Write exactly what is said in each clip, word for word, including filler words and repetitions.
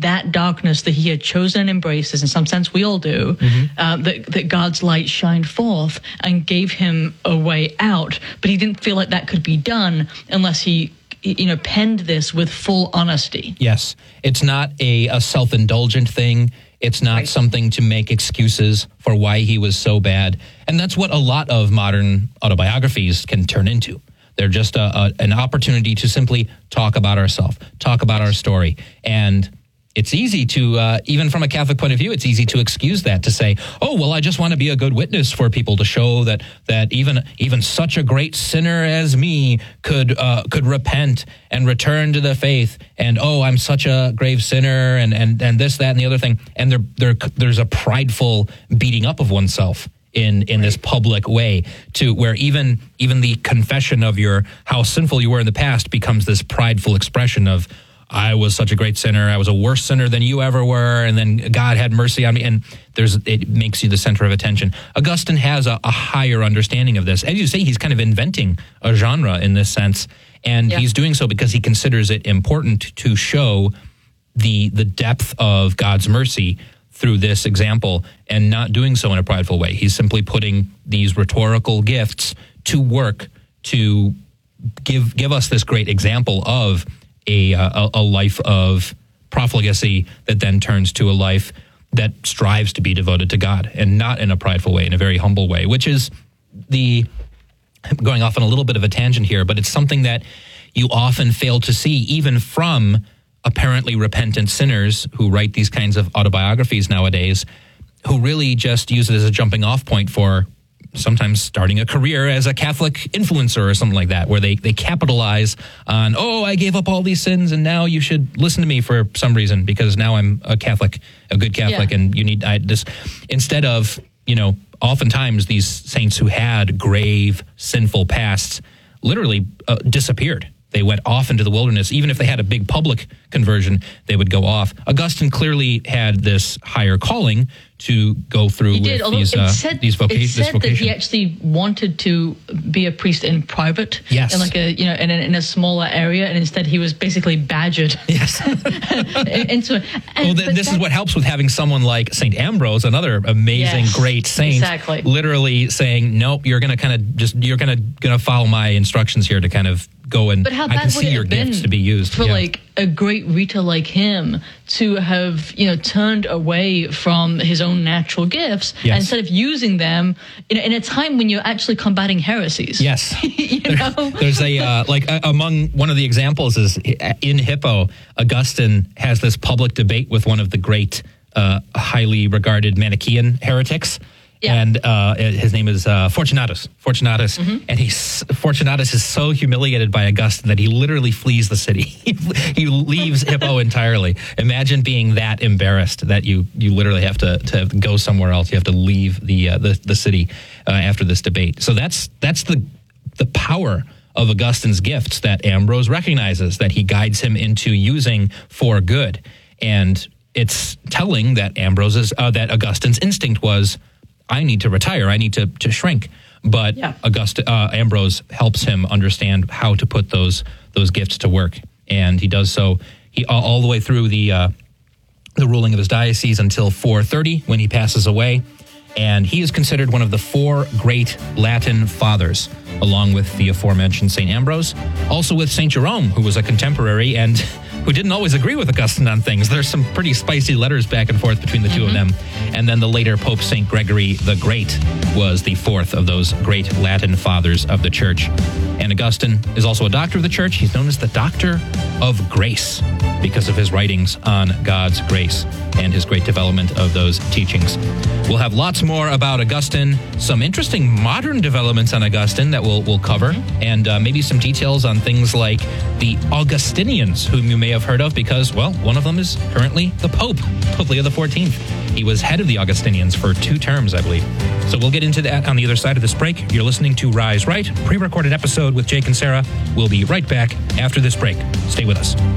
that darkness that he had chosen and embraced, as in some sense we all do, mm-hmm. uh, that, that God's light shined forth and gave him a way out. But he didn't feel like that could be done unless he, you know, penned this with full honesty. Yes. It's not a, a self-indulgent thing. It's not right. something to make excuses for why he was so bad. And that's what a lot of modern autobiographies can turn into. They're just a, a, an opportunity to simply talk about ourselves, talk about our story. And it's easy to, uh, even from a Catholic point of view, it's easy to excuse that, to say, oh, well, I just want to be a good witness for people to show that that even even such a great sinner as me could uh, could repent and return to the faith. And, oh, I'm such a grave sinner and, and, and this, that, and the other thing. And there, there there's a prideful beating up of oneself in, in this public way, to where even even the confession of your how sinful you were in the past becomes this prideful expression of, I was such a great sinner. I was a worse sinner than you ever were. And then God had mercy on me. And there's it makes you the center of attention. Augustine has a, a higher understanding of this. As you say, he's kind of inventing a genre in this sense. And yeah. he's doing so because he considers it important to show the the depth of God's mercy through this example, and not doing so in a prideful way. He's simply putting these rhetorical gifts to work to give give us this great example of A, a a life of profligacy that then turns to a life that strives to be devoted to God, and not in a prideful way, in a very humble way, which is the, I'm going off on a little bit of a tangent here, but it's something that you often fail to see even from apparently repentant sinners who write these kinds of autobiographies nowadays, who really just use it as a jumping off point for sometimes starting a career as a Catholic influencer or something like that, where they, they capitalize on, oh, I gave up all these sins and now you should listen to me for some reason because now I'm a Catholic, a good Catholic, yeah. and you need I, this. Instead of, you know, oftentimes these saints who had grave sinful pasts literally uh, disappeared. They went off into the wilderness. Even if they had a big public conversion, they would go off. Augustine clearly had this higher calling to go through he did, with these, it uh, said, these voca- it said this vocation. That he actually wanted to be a priest in private, yes, in like a you know in a, in a smaller area, and instead he was basically badgered. Yes, into it. And, well, th- this is what helps with having someone like Saint Ambrose, another amazing, yes, great saint, exactly. literally saying, "Nope, you're going to kind of just you're going to going to follow my instructions here to kind of." Go and but how I bad can see would it your have been gifts to be used for yeah. like a great Rita like him to have, you know, turned away from his own natural gifts yes. and instead of using them in, in a time when you're actually combating heresies. Yes, you there, know? There's a uh, like uh, among one of the examples is in Hippo. Augustine has this public debate with one of the great, uh, highly regarded Manichaean heretics. Yeah. And uh, his name is uh, Fortunatus. Fortunatus, mm-hmm. and he's Fortunatus is so humiliated by Augustine that he literally flees the city. He leaves Hippo entirely. Imagine being that embarrassed that you you literally have to, to go somewhere else. You have to leave the uh, the, the city uh, after this debate. So that's that's the the power of Augustine's gifts that Ambrose recognizes, that he guides him into using for good. And it's telling that Ambrose's uh, that Augustine's instinct was, I need to retire. I need to, to shrink. But yeah. August, uh, Ambrose helps him understand how to put those those gifts to work, and he does so. He all, all the way through the uh, the ruling of his diocese until four thirty, when he passes away. And he is considered one of the four great Latin fathers, along with the aforementioned Saint Ambrose, also with Saint Jerome, who was a contemporary and who didn't always agree with Augustine on things. There's some pretty spicy letters back and forth between the mm-hmm. two of them. And then the later Pope Saint Gregory the Great was the fourth of those great Latin fathers of the Church. And Augustine is also a doctor of the Church. He's known as the Doctor of Grace because of his writings on God's grace and his great development of those teachings. We'll have lots more about Augustine, some interesting modern developments on Augustine that we'll, we'll cover, mm-hmm. and uh, maybe some details on things like the Augustinians, whom you may have heard of because, well, one of them is currently the Pope, Pope Leo the fourteenth. He was head of the Augustinians for two terms, I believe. So we'll get into that on the other side of this break. You're listening to Rise Right, pre-recorded episode with Jake and Sarah. We'll be right back after this break. Stay with us.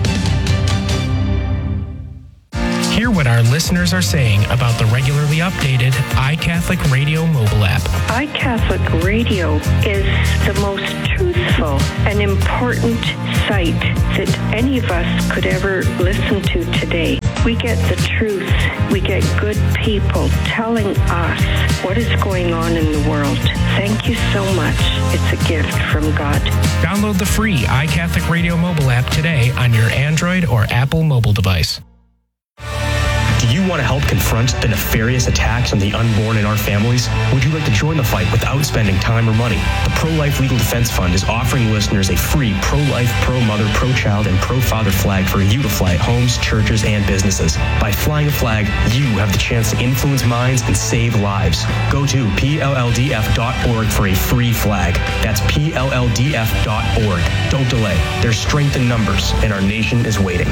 Hear what our listeners are saying about the regularly updated iCatholic Radio mobile app. iCatholic Radio is the most truthful and important site that any of us could ever listen to today. We get the truth. We get good people telling us what is going on in the world. Thank you so much. It's a gift from God. Download the free iCatholic Radio mobile app today on your Android or Apple mobile device. Do you want to help confront the nefarious attacks on the unborn in our families? Would you like to join the fight without spending time or money? The Pro-Life Legal Defense Fund is offering listeners a free pro-life, pro-mother, pro-child, and pro-father flag for you to fly at homes, churches, and businesses. By flying a flag, you have the chance to influence minds and save lives. Go to P L L D F dot org for a free flag. That's P L L D F dot org. Don't delay. There's strength in numbers, and our nation is waiting.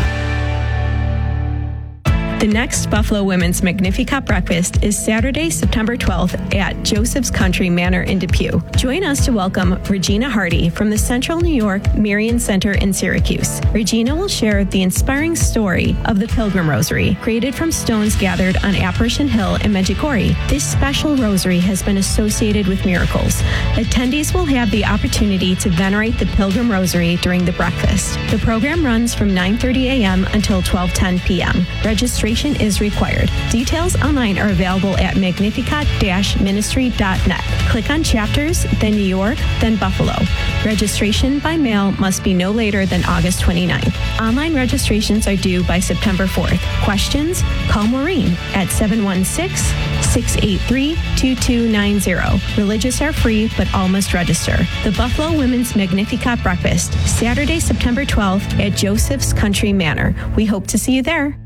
The next Buffalo Women's Magnificat Breakfast is Saturday, September twelfth at Joseph's Country Manor in Depew. Join us to welcome Regina Hardy from the Central New York Marian Center in Syracuse. Regina will share the inspiring story of the Pilgrim Rosary, created from stones gathered on Apparition Hill in Medjugorje. This special rosary has been associated with miracles. Attendees will have the opportunity to venerate the Pilgrim Rosary during the breakfast. The program runs from nine thirty a.m. until twelve ten p.m. Registration is required. Details online are available at magnificat dash ministry dot net. Click on chapters, then New York, then Buffalo. Registration by mail must be no later than August twenty-ninth. Online registrations are due by September fourth. Questions? Call Maureen at seven one six, six eight three, two two nine zero. Religious are free, but all must register. The Buffalo Women's Magnificat Breakfast, Saturday, September twelfth at Joseph's Country Manor. We hope to see you there.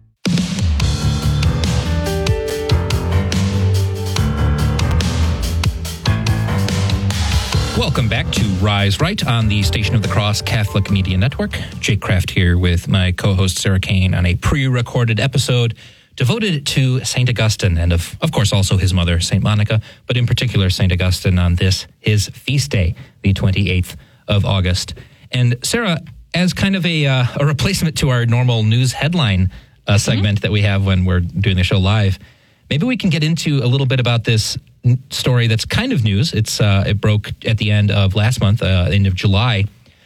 Welcome back to Rise Right on the Station of the Cross Catholic Media Network. Jake Kraft here with my co-host Sarah Kane on a pre-recorded episode devoted to Saint Augustine and, of, of course, also his mother, Saint Monica, but in particular Saint Augustine on this, his feast day, the twenty-eighth of August. And Sarah, as kind of a, uh, a replacement to our normal news headline uh, segment mm-hmm. that we have when we're doing the show live, maybe we can get into a little bit about this story that's kind of news. It's uh, it broke at the end of last month, uh, end of July,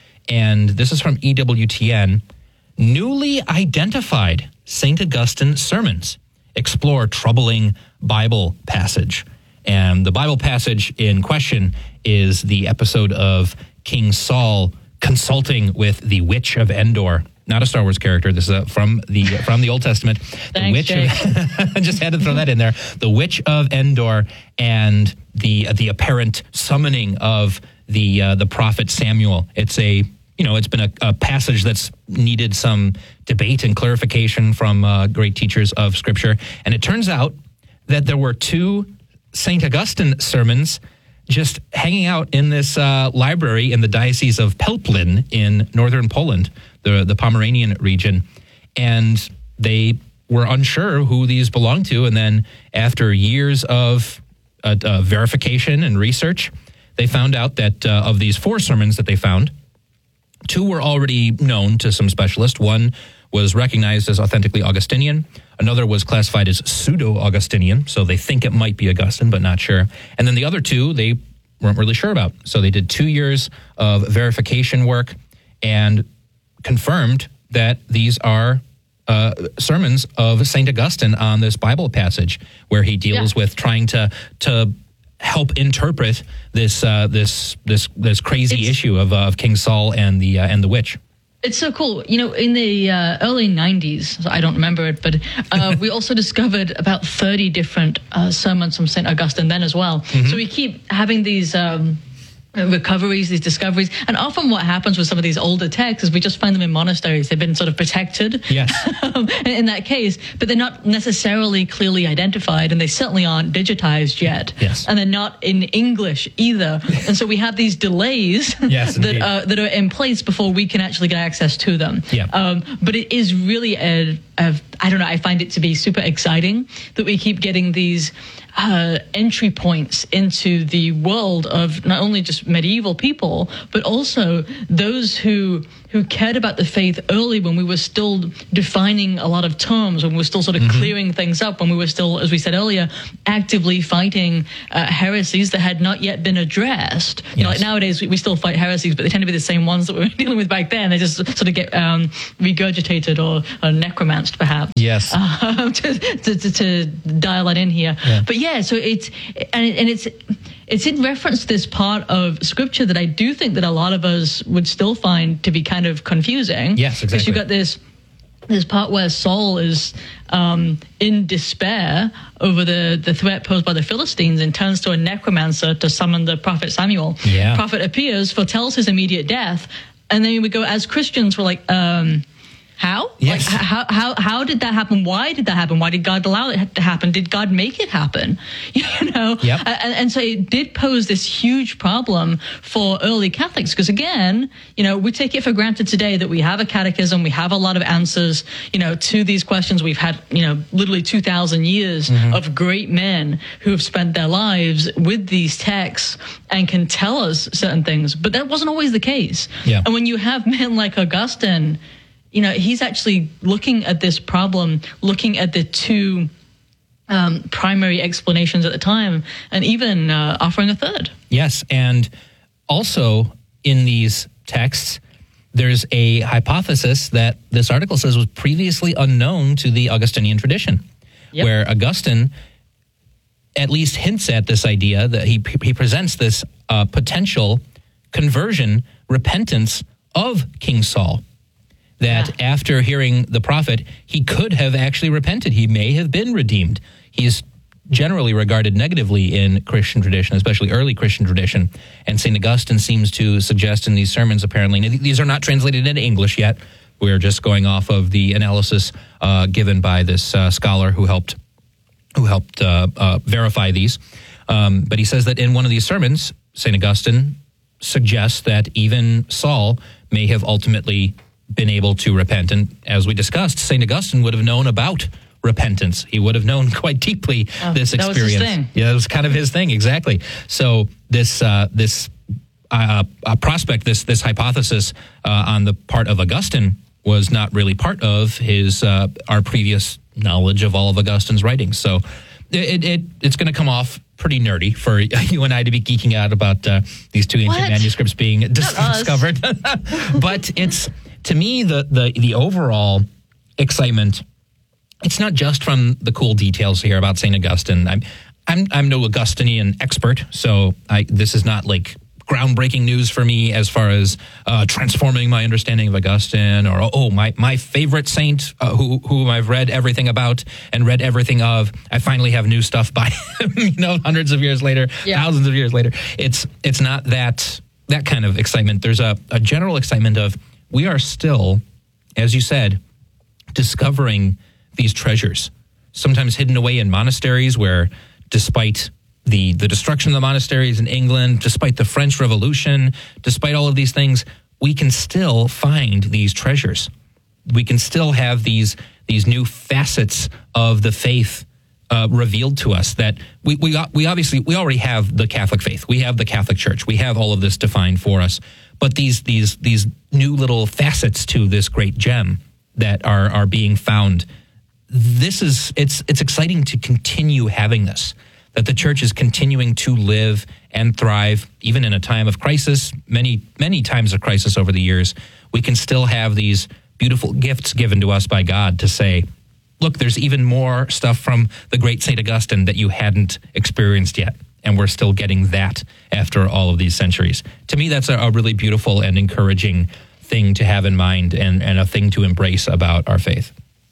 and this is from E W T N. Newly identified Saint Augustine sermons explore troubling Bible passage, and the Bible passage in question is the episode of King Saul consulting with the Witch of Endor. Not a Star Wars character. This is uh, from the from the Old Testament. Thanks, the Witch Jake. Of, I just had to throw that in there. The Witch of Endor and the uh, the apparent summoning of the uh, the prophet Samuel. It's a you know it's been a, a passage that's needed some debate and clarification from uh, great teachers of Scripture. And it turns out that there were two Saint Augustine sermons just hanging out in this uh, library in the Diocese of Pelplin in northern Poland, the, the Pomeranian region. And they were unsure who these belonged to. And then after years of uh, uh, verification and research, they found out that uh, of these four sermons that they found, two were already known to some specialists. One was recognized as authentically Augustinian. Another was classified as pseudo-Augustinian, so they think it might be Augustine, but not sure. And then the other two, they weren't really sure about. So they did two years of verification work and confirmed that these are uh, sermons of Saint Augustine on this Bible passage, where he deals yeah. with trying to to help interpret this uh, this this this crazy it's, issue of uh, of King Saul and the uh, and the witch. It's so cool. You know, in the uh, early nineties, I don't remember it, but uh, we also discovered about thirty different uh, sermons from Saint Augustine then as well. Mm-hmm. So we keep having these um, recoveries, these discoveries. And often what happens with some of these older texts is we just find them in monasteries. They've been sort of protected yes. in that case, but they're not necessarily clearly identified, and they certainly aren't digitized yet. Yes. And they're not in English either. And so we have these delays yes, that, uh, that are in place before we can actually get access to them. Yeah. Um, but it is really, a, a, I don't know, I find it to be super exciting that we keep getting these Uh, entry points into the world of not only just medieval people, but also those who who cared about the faith early when we were still defining a lot of terms, when we were still sort of mm-hmm. clearing things up, when we were still, as we said earlier, actively fighting uh, heresies that had not yet been addressed. Yes. You know, like nowadays, we, we still fight heresies, but they tend to be the same ones that we were dealing with back then. They just sort of get um, regurgitated or, or necromanced, perhaps. Yes. Uh, to, to, to, to dial that in here. Yeah. But yeah, so it's, and, and it's, it's in reference to this part of Scripture that I do think that a lot of us would still find to be kind of confusing. Yes, exactly. Because you've got this this part where Saul is um, in despair over the, the threat posed by the Philistines and turns to a necromancer to summon the prophet Samuel. Yeah. Prophet appears, foretells his immediate death, and then we go, as Christians, we're like, um... How? Yes. Like, how, how, how did that happen? Why did that happen? Why did God allow it to happen? Did God make it happen? You know? Yep. And, and so it did pose this huge problem for early Catholics because, again, you know, we take it for granted today that we have a catechism, we have a lot of answers, you know, to these questions. We've had, you know, literally two thousand years mm-hmm. of great men who have spent their lives with these texts and can tell us certain things. But that wasn't always the case. Yeah. And when you have men like Augustine, you know, he's actually looking at this problem, looking at the two um, primary explanations at the time, and even uh, offering a third. Yes, and also in these texts, there's a hypothesis that this article says was previously unknown to the Augustinian tradition, yep. where Augustine at least hints at this idea that he, he presents this uh, potential conversion, repentance of King Saul. That yeah. after hearing the prophet, he could have actually repented. He may have been redeemed. He's generally regarded negatively in Christian tradition, especially early Christian tradition. And Saint Augustine seems to suggest in these sermons, apparently, and these are not translated into English yet. We're just going off of the analysis uh, given by this uh, scholar who helped who helped uh, uh, verify these. Um, but he says that in one of these sermons, Saint Augustine suggests that even Saul may have ultimately been able to repent. And as we discussed, Saint Augustine would have known about repentance. He would have known quite deeply oh, this experience. That was his thing. Yeah, that was kind of his thing, exactly. So this uh, this uh, uh, prospect, this this hypothesis uh, on the part of Augustine was not really part of his uh, our previous knowledge of all of Augustine's writings. So it, it it's going to come off pretty nerdy for you and I to be geeking out about uh, these two ancient what? manuscripts being dis- discovered. But it's, to me, the, the the overall excitement, it's not just from the cool details here about Saint Augustine. I'm I'm I'm no Augustinian expert, so I this is not like groundbreaking news for me as far as uh, transforming my understanding of Augustine, or oh my my favorite saint uh, who whom I've read everything about and read everything of. I finally have new stuff by him, you know, hundreds of years later, yeah. thousands of years later. It's it's not that that kind of excitement. There's a, a general excitement of we are still, as you said, discovering these treasures, sometimes hidden away in monasteries where, despite the, the destruction of the monasteries in England, despite the French Revolution, despite all of these things, we can still find these treasures. We can still have these these new facets of the faith uh, revealed to us that we, we we obviously, we already have the Catholic faith. We have the Catholic Church. We have all of this defined for us. But these these these new little facets to this great gem that are are being found, this is, it's it's exciting to continue having this, that the church is continuing to live and thrive, even in a time of crisis, many, many times of crisis over the years. We can still have these beautiful gifts given to us by God to say, look, there's even more stuff from the great Saint Augustine that you hadn't experienced yet. And we're still getting that after all of these centuries. To me, that's a, a really beautiful and encouraging thing to have in mind, and, and a thing to embrace about our faith.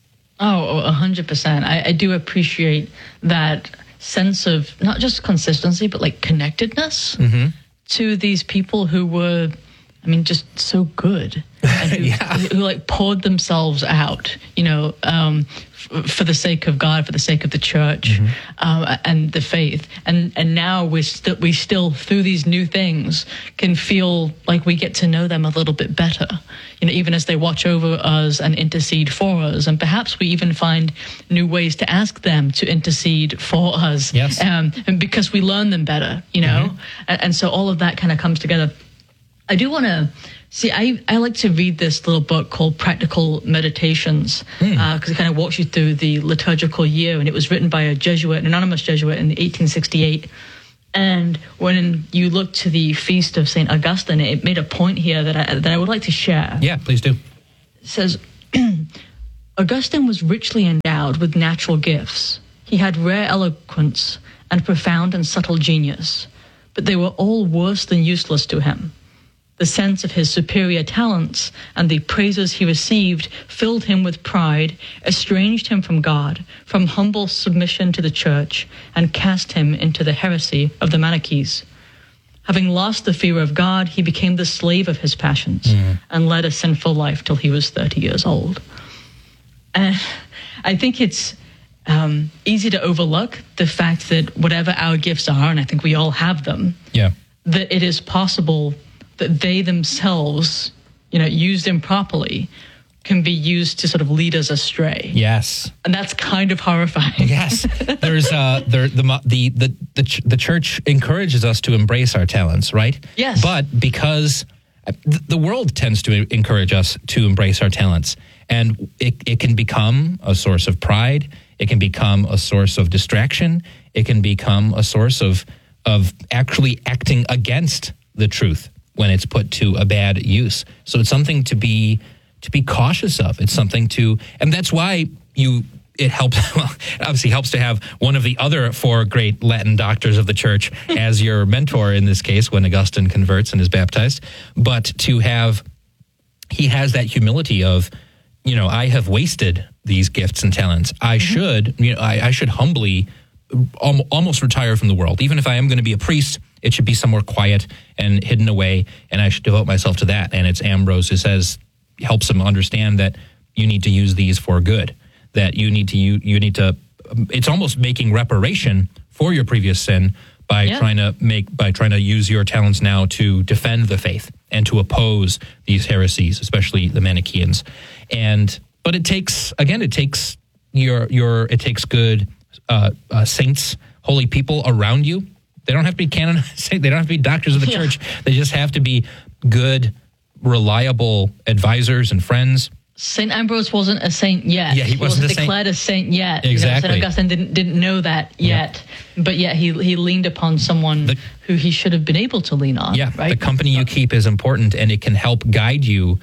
Oh, a hundred percent. I, I do appreciate that sense of not just consistency, but like connectedness mm-hmm. to these people who were, I mean, just so good. And who, yeah. who, who like poured themselves out, you know, um, f- for the sake of God, for the sake of the church, mm-hmm. um, and the faith. And and now we still we still through these new things can feel like we get to know them a little bit better. You know, even as they watch over us and intercede for us, and perhaps we even find new ways to ask them to intercede for us. Yes, um, and because we learn them better, you know, mm-hmm. and, and so all of that kind of comes together. I do want to See, I, I like to read this little book called Practical Meditations because mm. uh, it kind of walks you through the liturgical year, and it was written by a Jesuit, an anonymous Jesuit in eighteen sixty-eight. And when you look to the feast of Saint Augustine, it made a point here that I, that I would like to share. Yeah, please do. It says, Augustine was richly endowed with natural gifts. He had rare eloquence and profound and subtle genius, but they were all worse than useless to him. The sense of his superior talents and the praises he received filled him with pride, estranged him from God, from humble submission to the church, and cast him into the heresy of the Manichees. Having lost the fear of God, he became the slave of his passions mm. and led a sinful life till he was thirty years old. And I think it's um, easy to overlook the fact that whatever our gifts are, and I think we all have them, yeah. that it is possible that they themselves, you know, used improperly, can be used to sort of lead us astray. Yes, and that's kind of horrifying. Yes, there's uh, there, the the the the ch- the church encourages us to embrace our talents, right? Yes, but because the world tends to encourage us to embrace our talents, and it it can become a source of pride. It can become a source of distraction. It can become a source of of actually acting against the truth when it's put to a bad use. So it's something to be to be cautious of. It's something to, and that's why you it helps. Well, it obviously helps to have one of the other four great Latin doctors of the church as your mentor in this case when Augustine converts and is baptized. But to have, he has that humility of, you know, I have wasted these gifts and talents. I mm-hmm. should, you know, I, I should humbly almost retire from the world. Even if I am going to be a priest, it should be somewhere quiet and hidden away, and I should devote myself to that. And it's Ambrose who says, helps him understand that you need to use these for good, that you need to, you, you need to, it's almost making reparation for your previous sin by yeah. trying to make, by trying to use your talents now to defend the faith and to oppose these heresies, especially the Manichaeans. And, but it takes, again, it takes your, your, it takes good uh, uh, saints, holy people around you. They don't have to be canonized. They don't have to be doctors of the yeah. church. They just have to be good, reliable advisors and friends. Saint Ambrose wasn't a saint yet. Yeah, he, he wasn't, wasn't a declared saint. a saint yet. Exactly. You know, Saint Augustine didn't didn't know that yet, yeah. but yet he he leaned upon someone the, who he should have been able to lean on. Yeah, right? The company you keep is important, and it can help guide you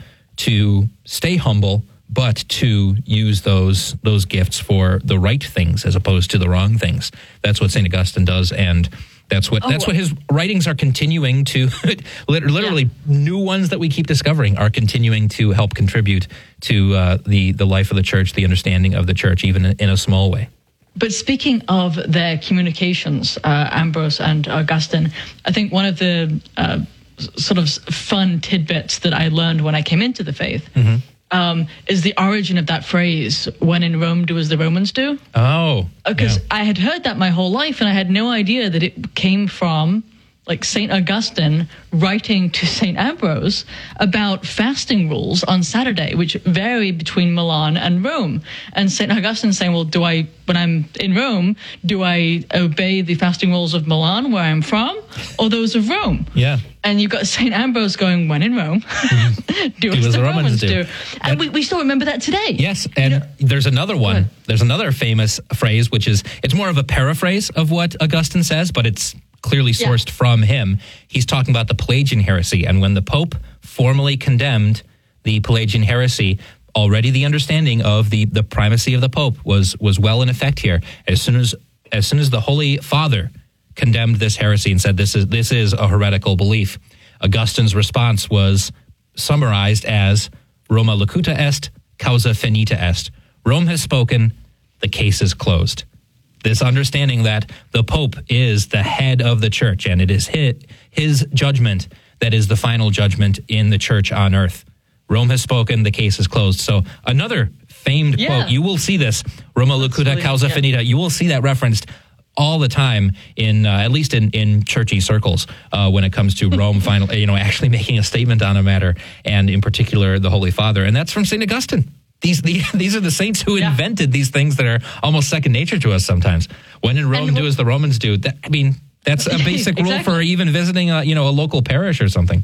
to stay humble, but to use those those gifts for the right things as opposed to the wrong things. That's what Saint Augustine does, and that's what oh, that's what his writings are continuing to, literally yeah. new ones that we keep discovering are continuing to help contribute to uh, the, the life of the church, the understanding of the church, even in a small way. But speaking of their communications, uh, Ambrose and Augustine, I think one of the uh, sort of fun tidbits that I learned when I came into the faith mm-hmm. Um, is the origin of that phrase, when in Rome, do as the Romans do. Oh. Because yeah. I had heard that my whole life, and I had no idea that it came from, like, Saint Augustine writing to Saint Ambrose about fasting rules on Saturday, which vary between Milan and Rome. And Saint Augustine saying, well, do I, when I'm in Rome, do I obey the fasting rules of Milan, where I'm from, or those of Rome? Yeah. And you've got Saint Ambrose going, when in Rome, mm-hmm. do, do as the Romans, Romans do. do. And, and we, we still remember that today. Yes, and you know, there's another one. There's another famous phrase, which is, it's more of a paraphrase of what Augustine says, but it's clearly sourced yeah. from him. He's talking about the Pelagian heresy, and when the Pope formally condemned the Pelagian heresy, already the understanding of the, the primacy of the Pope was was well in effect here. As soon as as soon as the Holy Father condemned this heresy and said this is this is a heretical belief, Augustine's response was summarized as Roma locuta est, causa finita est. Rome has spoken, the case is closed. This understanding that the Pope is the head of the church, and it is his, his judgment that is the final judgment in the church on earth. Rome has spoken, the case is closed. So another famed yeah. quote, you will see this, Roma locuta really, causa yeah. finita, you will see that referenced all the time in, uh, at least in, in churchy circles, uh, when it comes to Rome final, you know, actually making a statement on a matter, and in particular, the Holy Father. And that's from Saint Augustine. These, these these are the saints who yeah. invented these things that are almost second nature to us sometimes. When in Rome, and, do as the Romans do. That, I mean, that's a basic exactly. rule for even visiting a, you know, a local parish or something.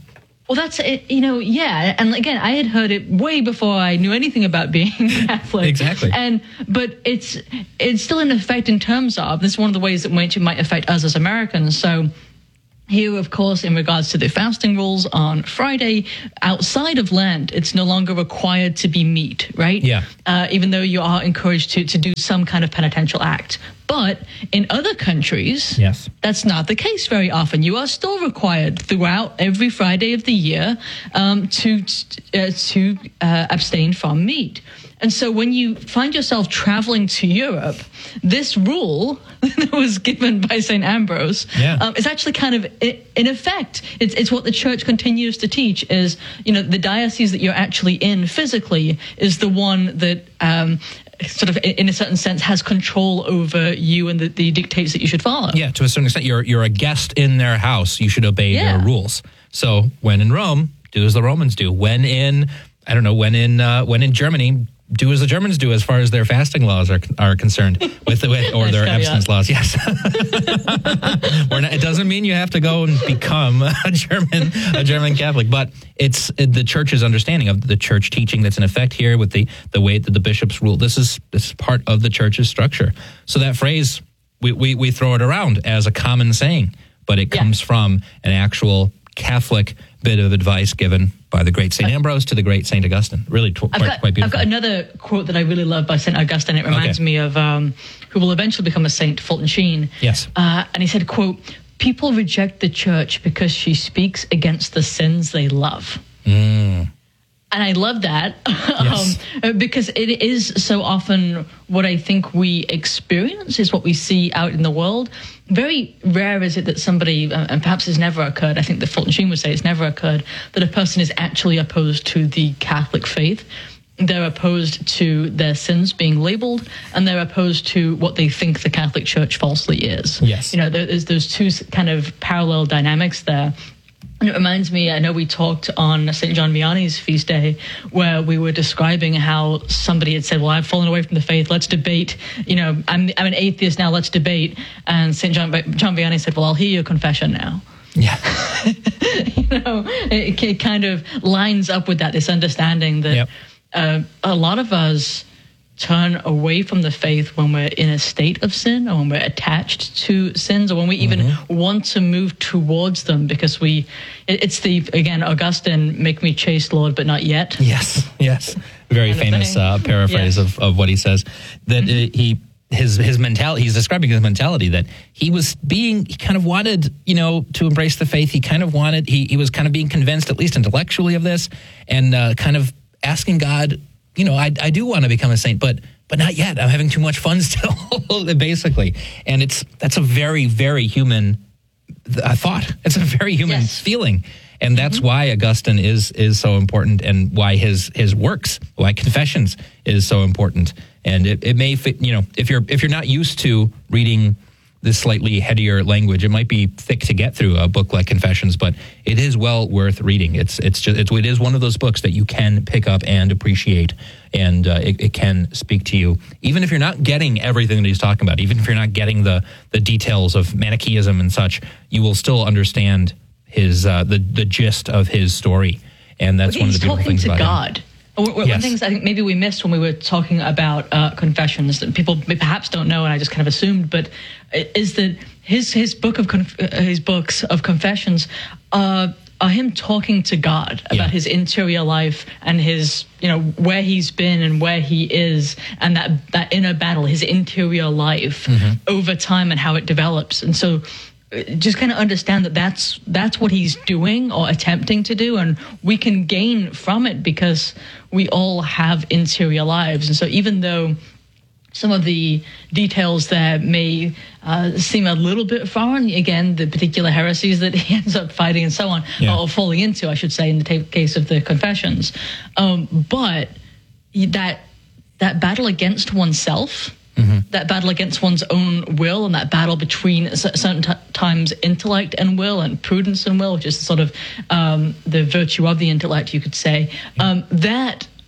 Well, that's it, you know, yeah. And again, I had heard it way before I knew anything about being Catholic. Exactly. And, but it's, it's still in effect in terms of, this is one of the ways that might, might affect us as Americans. So here, of course, in regards to the fasting rules on Friday, outside of Lent, it's no longer required to be meat, right? Yeah. Uh, even though you are encouraged to, to do some kind of penitential act. But in other countries, yes, that's not the case very often. You are still required throughout every Friday of the year um, to uh, to uh, abstain from meat. And so when you find yourself traveling to Europe, this rule that was given by Saint Ambrose yeah. um, is actually kind of in effect. It's, it's what the church continues to teach is, you know, the diocese that you're actually in physically is the one that um, sort of, in a certain sense, has control over you and the, the dictates that you should follow. Yeah, to a certain extent, you're you're a guest in their house. You should obey Yeah. their rules. So when in Rome, do as the Romans do. When in, I don't know, when in uh, when in Germany, do as the Germans do as far as their fasting laws are are concerned, with, with or Nice their caveat. abstinence laws. Yes, We're not, it doesn't mean you have to go and become a German a German Catholic, but it's the church's understanding of the church teaching that's in effect here with the the way that the bishops rule. This is this is part of the church's structure. So that phrase, we we, we throw it around as a common saying, but it Yeah. comes from an actual Catholic bit of advice given by the great Saint Ambrose to the great Saint Augustine. Really tw- I've quite, got, quite I've beautiful. got another quote that I really love by Saint Augustine. It reminds Okay. me of um, who will eventually become a saint, Fulton Sheen. Yes. Uh, and he said, quote, "People reject the church because she speaks against the sins they love." Mm. And I love that Yes. um, because it is so often what I think we experience is what we see out in the world. Very rare is it that somebody, uh, and perhaps it's never occurred, I think that Fulton Sheen would say it's never occurred, that a person is actually opposed to the Catholic faith. They're opposed to their sins being labeled, and they're opposed to what they think the Catholic Church falsely is. Yes. You know, there's those two kind of parallel dynamics there. And it reminds me, I know we talked on Saint John Vianney's feast day where we were describing how somebody had said, well, I've fallen away from the faith, let's debate. You know, I'm I'm an atheist now, let's debate. And Saint John, John Vianney said, well, I'll hear your confession now. Yeah. You know, it, it kind of lines up with that, this understanding that Yep. uh, a lot of us turn away from the faith when we're in a state of sin or when we're attached to sins or when we even Mm-hmm. want to move towards them because we, it, it's the, again, Augustine, make me chaste, Lord, but not yet. Yes, yes. Very Kind of famous thing. uh, paraphrase Yes. of, of what he says. That Mm-hmm. uh, he his his mentality. He's describing his mentality that he was being. He kind of wanted, you know, to embrace the faith. He kind of wanted. He he was kind of being convinced, at least intellectually, of this, and uh, kind of asking God, you know, I I do want to become a saint, but. But not yet. I'm having too much fun still, basically. And it's that's a very, very human uh, thought. It's a very human Yes. feeling. And that's why Augustine is is so important and why his his works, why Confessions is so important. And it, it may fit, you know, if you're if you're not used to reading this slightly headier language, it might be thick to get through a book like Confessions, but it is well worth reading. It's it's just it's, it is one of those books that you can pick up and appreciate, and uh, it, it can speak to you, even if you're not getting everything that he's talking about, even if you're not getting the the details of Manichaeism and such, you will still understand his uh, the the gist of his story, and that's one of the He's beautiful talking things to about God. him. One one of Yes. the things I think maybe we missed when we were talking about uh, Confessions that people perhaps don't know, and I just kind of assumed, but is that his his book of conf- uh, his books of Confessions uh, are him talking to God about Yeah. his interior life and his, you know, where he's been and where he is, and that that inner battle, his interior life Mm-hmm. over time and how it develops, and so. Just kind of understand that that's that's what he's doing or attempting to do, and we can gain from it because we all have interior lives. And so even though some of the details there may uh, seem a little bit foreign, again, the particular heresies that he ends up fighting and so on, Yeah. or falling into, I should say, in the ta- case of the Confessions, um, but that that battle against oneself, mm-hmm. that battle against one's own will, and that battle between c- certain t- times intellect and will, and prudence and will, which is sort of um, the virtue of the intellect, you could say, um, that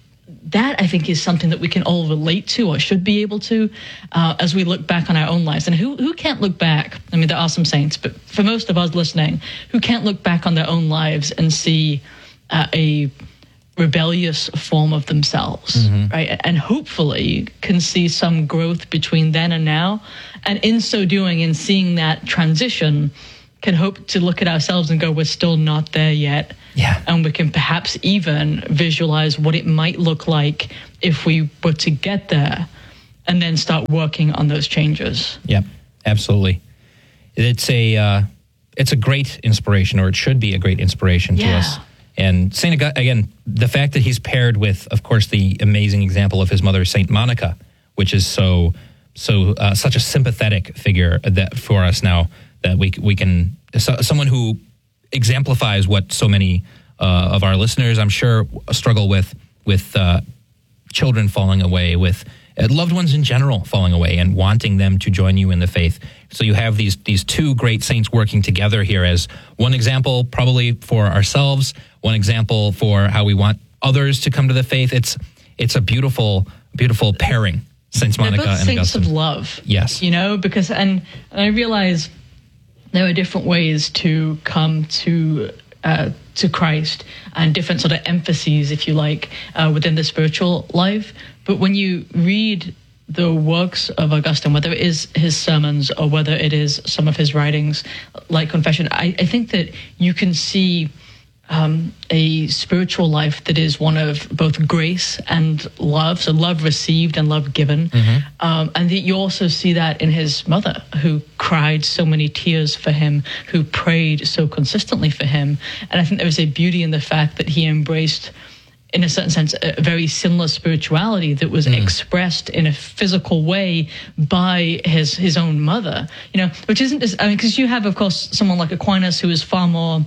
that, I think, is something that we can all relate to or should be able to uh, as we look back on our own lives. And who who can't look back? I mean, there are some saints, but for most of us listening, who can't look back on their own lives and see uh, a rebellious form of themselves, mm-hmm. right? And hopefully can see some growth between then and now. And in so doing, in seeing that transition, can hope to look at ourselves and go, we're still not there yet. Yeah. And we can perhaps even visualize what it might look like if we were to get there and then start working on those changes. Yep, absolutely. It's a uh, it's a great inspiration, or it should be a great inspiration yeah. to us. And Saint Augustine, again, the fact that he's paired with, of course, the amazing example of his mother, Saint Monica, which is so so uh, such a sympathetic figure that for us now, that we we can so, someone who exemplifies what so many uh, of our listeners, I'm sure, struggle with with uh, children falling away, with uh, loved ones in general falling away, and wanting them to join you in the faith. So you have these these two great saints working together here as one example, probably for ourselves, one example for how we want others to come to the faith. It's it's a beautiful beautiful pairing, Saints Monica They're both and saints Augustine. of love. Yes, you know, because and, and I realize there are different ways to come to uh, to Christ and different sort of emphases, if you like, uh, within the spiritual life. But when you read the works of Augustine, whether it is his sermons or whether it is some of his writings like Confession, I, I think that you can see um, a spiritual life that is one of both grace and love, so love received and love given. Mm-hmm. Um, and that you also see that in his mother, who cried so many tears for him, who prayed so consistently for him. And I think there is a beauty in the fact that he embraced, in a certain sense, a very similar spirituality that was mm. expressed in a physical way by his his own mother, you know, which isn't, as, I mean, because you have, of course, someone like Aquinas who is far more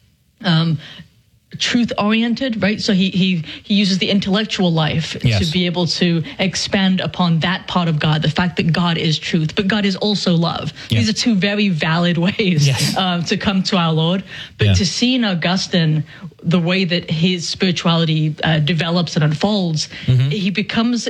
um, truth-oriented, right? So he, he, he uses the intellectual life yes. to be able to expand upon that part of God, the fact that God is truth, but God is also love. Yes. These are two very valid ways yes. uh, to come to our Lord. But yeah. to see in Augustine the way that his spirituality uh, develops and unfolds, mm-hmm. he becomes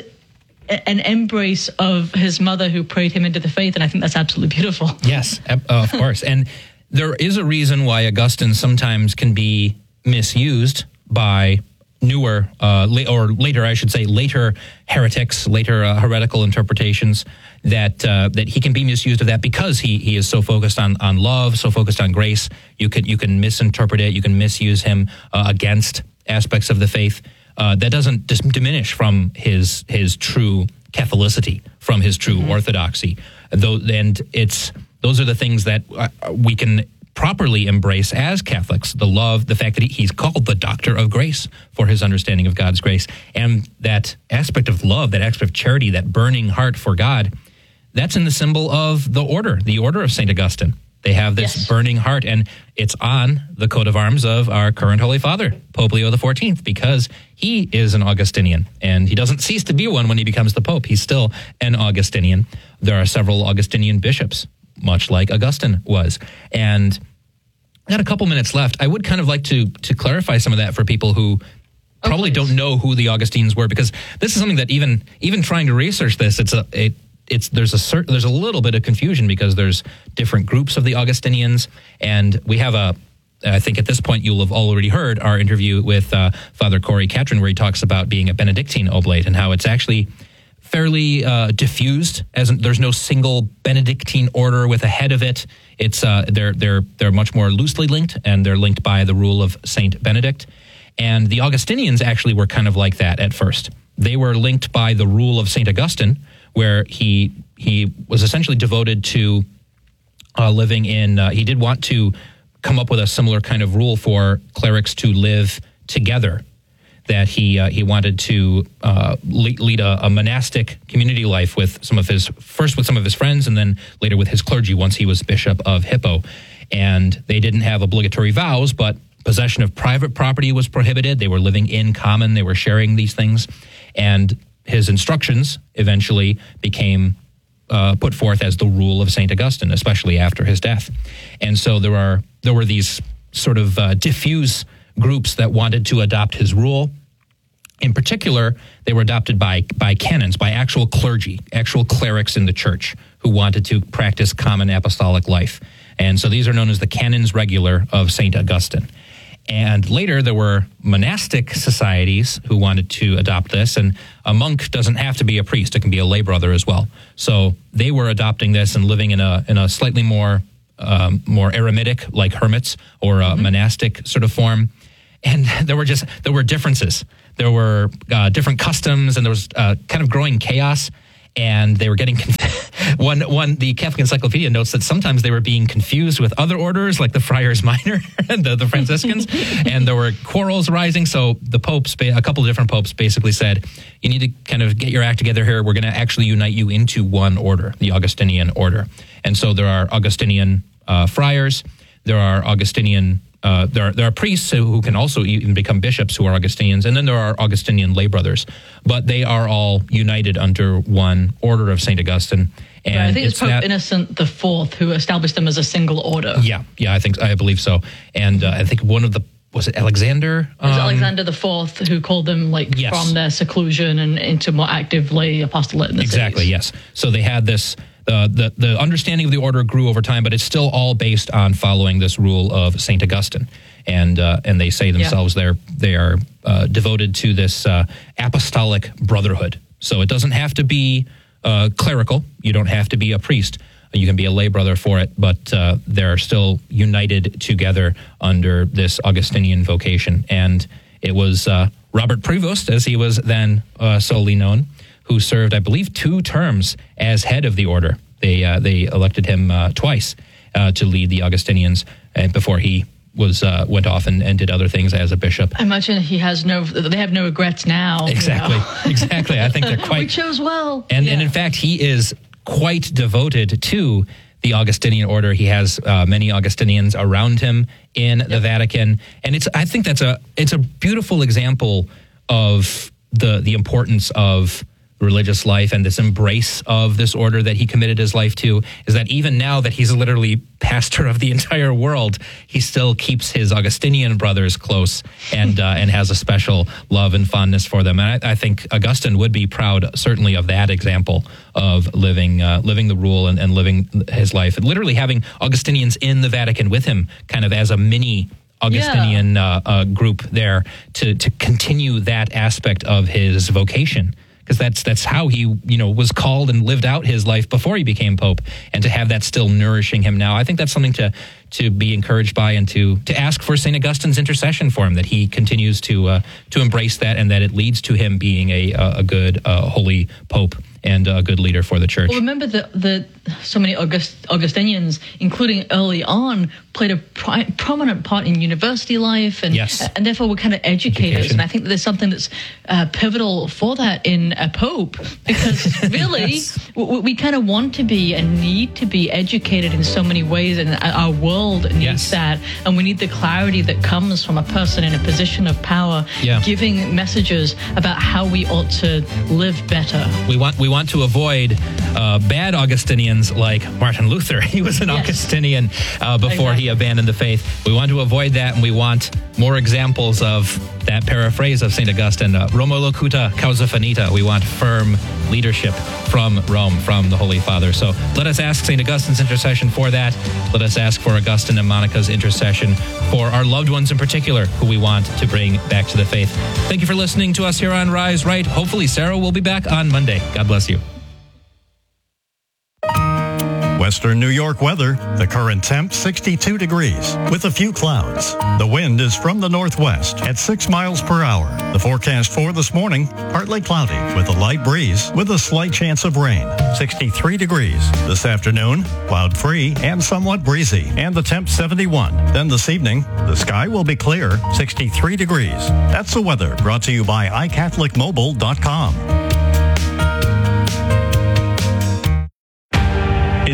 an embrace of his mother who prayed him into the faith, and I think that's absolutely beautiful. Yes, uh, of course. And there is a reason why Augustine sometimes can be misused by newer, uh, la- or later, I should say, later heretics, later uh, heretical interpretations, that uh, that he can be misused of that because he he is so focused on on love, so focused on grace. You can you can misinterpret it, you can misuse him uh, against aspects of the faith. Uh, that doesn't dis- diminish from his his true Catholicity, from his true mm-hmm. orthodoxy. Though, and it's those are the things that uh, we can properly embrace as Catholics: the love, the fact that he, he's called the Doctor of Grace for his understanding of God's grace, and that aspect of love, that aspect of charity, that burning heart for God. That's in the symbol of the order, the order of Saint Augustine. They have this yes. burning heart, and it's on the coat of arms of our current Holy Father, Pope Leo the fourteenth, because he is an Augustinian, and he doesn't cease to be one when he becomes the Pope. He's still an Augustinian. There are several Augustinian bishops, much like Augustine was. And I got a couple minutes left. I would kind of like to to clarify some of that for people who probably oh, don't know who the Augustines were, because this is something that even even trying to research this, it's a it, it's there's a certain there's a little bit of confusion because there's different groups of the Augustinians, and we have a I think at this point you'll have already heard our interview with uh, Father Corey Catron, where he talks about being a Benedictine oblate and how it's actually fairly uh, diffused, as in, there's no single Benedictine order with a head of it. It's uh, they're they're they're much more loosely linked, and they're linked by the rule of Saint Benedict. And the Augustinians actually were kind of like that at first. They were linked by the rule of Saint Augustine, where he he was essentially devoted to uh, living in. Uh, he did want to come up with a similar kind of rule for clerics to live together. That he uh, he wanted to uh, lead, lead a, a monastic community life with some of his first with some of his friends, and then later with his clergy once he was Bishop of Hippo. And they didn't have obligatory vows, but possession of private property was prohibited. They were living in common. They were sharing these things, and his instructions eventually became uh, put forth as the rule of Saint Augustine, especially after his death. And so there are there were these sort of uh, diffuse groups that wanted to adopt his rule. In particular, they were adopted by by canons, by actual clergy, actual clerics in the church who wanted to practice common apostolic life. And so these are known as the Canons Regular of Saint Augustine. And later, there were monastic societies who wanted to adopt this, and a monk doesn't have to be a priest. It can be a lay brother as well. So they were adopting this and living in a in a slightly more um, more eremitic, like hermits, or a mm-hmm. monastic sort of form. And there were just there were differences. There were uh, different customs, and there was uh, kind of growing chaos. And they were getting conf- one. One the Catholic Encyclopedia notes that sometimes they were being confused with other orders, like the Friars Minor and the, the Franciscans, and there were quarrels rising. So the popes, a couple of different popes, basically said, "You need to kind of get your act together here. We're going to actually unite you into one order, the Augustinian order." And so there are Augustinian uh, friars. There are Augustinian. Uh, there, are, there are priests who can also even become bishops who are Augustinians, and then there are Augustinian lay brothers. But they are all united under one order of Saint Augustine. And right, I think it's, it's Pope that, Innocent the Fourth who established them as a single order. Yeah, yeah, I think I believe so. And uh, I think one of the was it Alexander? It was um, Alexander the Fourth who called them like yes. from their seclusion and into more active lay apostolate in the Exactly. cities. Yes. So they had this. Uh, the the understanding of the order grew over time, but it's still all based on following this rule of Saint Augustine, and uh, and they say themselves yeah. they're they are uh, devoted to this uh, apostolic brotherhood. So it doesn't have to be uh, clerical. You don't have to be a priest. You can be a lay brother for it, but uh, they're still united together under this Augustinian vocation. And it was uh, Robert Prevost, as he was then uh, solely known, who served, I believe, two terms as head of the order. They uh, they elected him uh, twice uh, to lead the Augustinians uh, before he was uh, went off and, and did other things as a bishop. I imagine he has no, they have no regrets now. Exactly, you know? exactly. I think they're quite. We chose well. And, yeah. and in fact, he is quite devoted to the Augustinian order. He has uh, many Augustinians around him in yep. the Vatican. And it's I think that's a it's a beautiful example of the the importance of religious life and this embrace of this order that he committed his life to, is that even now that he's literally pastor of the entire world, he still keeps his Augustinian brothers close and uh, and has a special love and fondness for them. And I, I think Augustine would be proud, certainly, of that example of living uh, living the rule and, and living his life, and literally having Augustinians in the Vatican with him, kind of as a mini Augustinian yeah. uh, uh, group there to to continue that aspect of his vocation. Because that's that's how he, you know, was called and lived out his life before he became Pope, and to have that still nourishing him now, I think that's something to to be encouraged by, and to to ask for Saint Augustine's intercession for him, that he continues to uh, to embrace that, and that it leads to him being a a good uh, holy Pope and a good leader for the Church. Well, remember that the so many August, Augustinians, including early on, played a pri- prominent part in university life, and yes. and therefore were kind of educators. Education. And I think that there's something that's uh, pivotal for that in a pope, because really yes. we, we kind of want to be and need to be educated in so many ways, and our world needs yes. that, and we need the clarity that comes from a person in a position of power, yeah. giving messages about how we ought to live better. We want we want to avoid uh, bad Augustinians like Martin Luther. He was an yes. Augustinian uh, before exactly. he abandoned the faith. We want to avoid that, and we want more examples of that paraphrase of Saint Augustine, uh, Roma locuta causa finita. We want firm leadership from Rome, from the Holy Father. So let us ask Saint Augustine's intercession for that. Let us ask for Augustine and Monica's intercession for our loved ones in particular, who we want to bring back to the faith. Thank you for listening to us here on Rise Right. Hopefully Sarah will be back on Monday. God bless you. Western New York weather. The current temp sixty-two degrees with a few clouds. The wind is from the northwest at six miles per hour. The forecast for this morning, partly cloudy with a light breeze with a slight chance of rain. sixty-three degrees. This afternoon, cloud free and somewhat breezy, and the temp seventy-one. Then this evening, the sky will be clear, sixty-three degrees. That's the weather, brought to you by i catholic mobile dot com.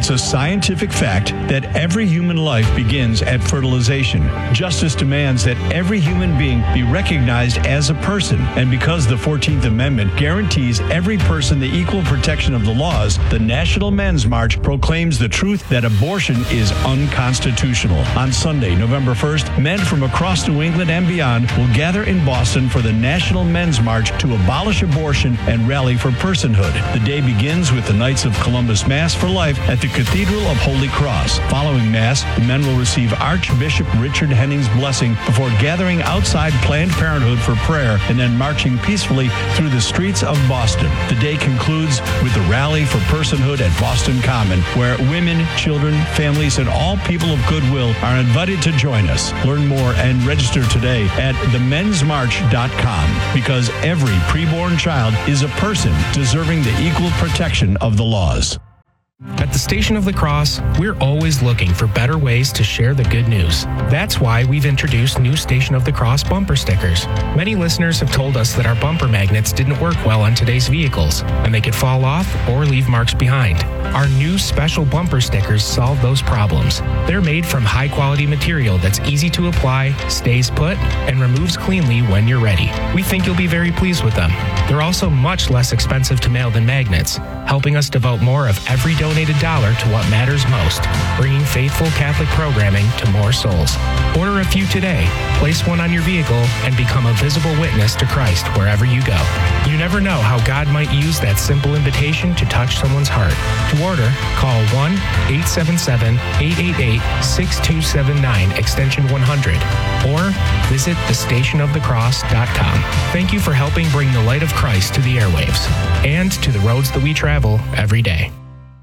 It's a scientific fact that every human life begins at fertilization. Justice demands that every human being be recognized as a person. And because the fourteenth Amendment guarantees every person the equal protection of the laws, the National Men's March proclaims the truth that abortion is unconstitutional. On Sunday, November first, men from across New England and beyond will gather in Boston for the National Men's March to abolish abortion and rally for personhood. The day begins with the Knights of Columbus Mass for Life at the Cathedral of Holy Cross. Following Mass, the men will receive Archbishop Richard Henning's blessing before gathering outside Planned Parenthood for prayer and then marching peacefully through the streets of Boston. The day concludes with the Rally for Personhood at Boston Common, where women, children, families, and all people of goodwill are invited to join us. Learn more and register today at the men's march dot com, because every preborn child is a person deserving the equal protection of the laws. At the Station of the Cross, we're always looking for better ways to share the good news. That's why we've introduced new Station of the Cross bumper stickers. Many listeners have told us that our bumper magnets didn't work well on today's vehicles, and they could fall off or leave marks behind. Our new special bumper stickers solve those problems. They're made from high-quality material that's easy to apply, stays put, and removes cleanly when you're ready. We think you'll be very pleased with them. They're also much less expensive to mail than magnets, helping us devote more of every donation donated dollar to what matters most, bringing faithful Catholic programming to more souls. Order a few today, place one on your vehicle, and become a visible witness to Christ wherever you go. You never know how God might use that simple invitation to touch someone's heart. To order, call one eight seven seven, eight eight eight, six two seven nine, extension one hundred, or visit the station of the cross dot com. Thank you for helping bring the light of Christ to the airwaves and to the roads that we travel every day.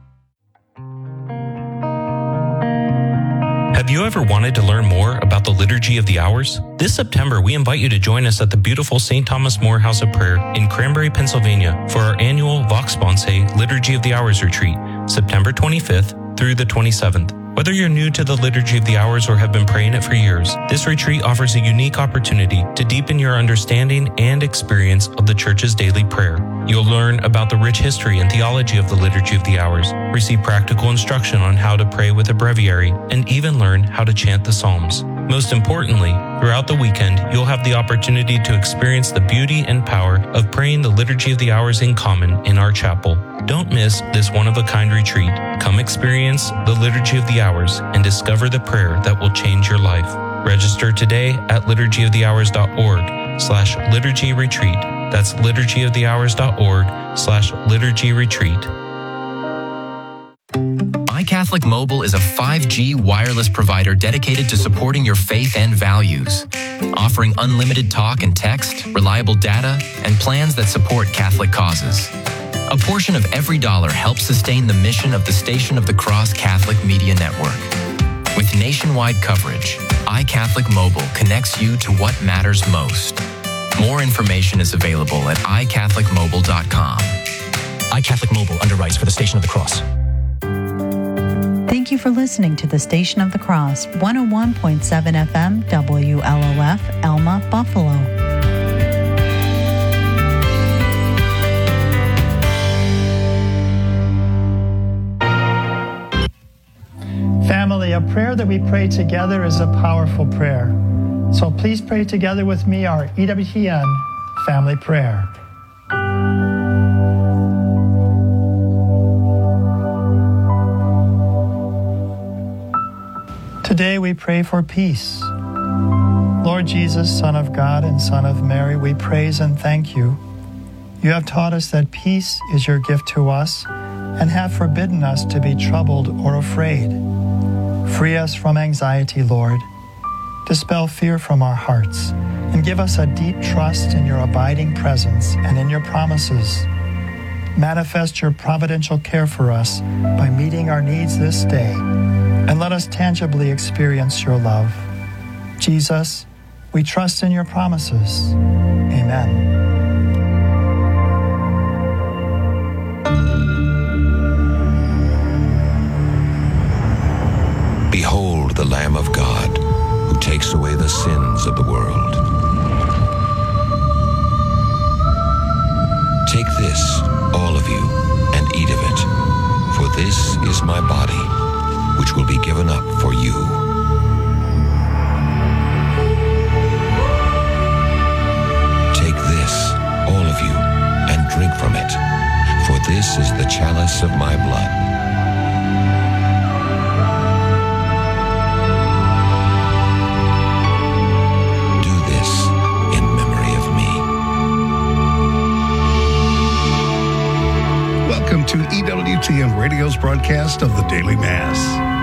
Have you ever wanted to learn more about the Liturgy of the Hours? This September, we invite you to join us at the beautiful Saint Thomas More House of Prayer in Cranberry, Pennsylvania for our annual Vox Sponsae Liturgy of the Hours retreat, September twenty-fifth through the twenty-seventh. Whether you're new to the Liturgy of the Hours or have been praying it for years, this retreat offers a unique opportunity to deepen your understanding and experience of the Church's daily prayer. You'll learn about the rich history and theology of the Liturgy of the Hours, receive practical instruction on how to pray with a breviary, and even learn how to chant the Psalms. Most importantly, throughout the weekend, you'll have the opportunity to experience the beauty and power of praying the Liturgy of the Hours in common in our chapel. Don't miss this one-of-a-kind retreat. Come experience the Liturgy of the Hours and discover the prayer that will change your life. Register today at liturgy of the hours dot org slash liturgy retreat. That's liturgy of the hours dot org slash liturgy retreat. iCatholic Mobile is a five G wireless provider dedicated to supporting your faith and values, offering unlimited talk and text, reliable data, and plans that support Catholic causes. A portion of every dollar helps sustain the mission of the Station of the Cross Catholic Media Network. With nationwide coverage, iCatholic Mobile connects you to what matters most. More information is available at i catholic mobile dot com. iCatholic Mobile underwrites for the Station of the Cross. Thank you for listening to the Station of the Cross, one oh one point seven F M, W L O F, Elma, Buffalo. Family, a prayer that we pray together is a powerful prayer. So please pray together with me our E W T N family prayer. Today we pray for peace. Lord Jesus, Son of God and Son of Mary, we praise and thank you. You have taught us that peace is your gift to us and have forbidden us to be troubled or afraid. Free us from anxiety, Lord. Dispel fear from our hearts and give us a deep trust in your abiding presence and in your promises. Manifest your providential care for us by meeting our needs this day, and let us tangibly experience your love. Jesus, we trust in your promises. Amen. Behold the Lamb of God, who takes away the sins of the world. Take this, all of you, and eat of it, for this is my body, which will be given up for you. Take this, all of you, and drink from it, for this is the chalice of my blood. Do this in memory of me. Welcome to E W T N Radio's broadcast of the Daily Mass.